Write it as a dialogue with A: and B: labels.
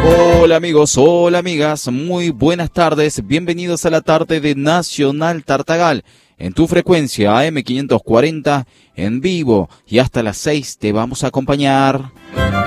A: Hola amigos, hola amigas, muy buenas tardes, bienvenidos a la tarde de Nacional Tartagal, en tu frecuencia AM 540, en vivo, y hasta las 6 te vamos a acompañar.